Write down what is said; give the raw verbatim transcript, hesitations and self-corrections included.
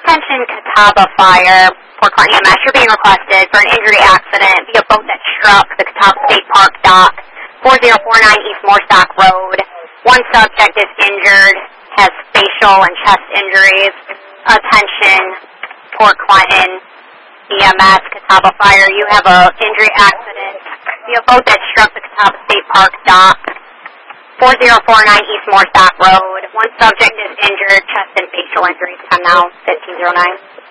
Attention Catawba Fire for client E M S. You're being requested for an injury accident via boat that struck the Catawba State Park dock, four zero four nine East Moorstock Road. One subject is injured, has facial and chest injuries. Attention Port Clinton E M S, Catawba Fire. You have an injury accident via boat that struck the Catawba State Park dock, four zero four nine East Moorstock Road. One subject is injured, chest and facial injuries. Time now, fifteen oh nine.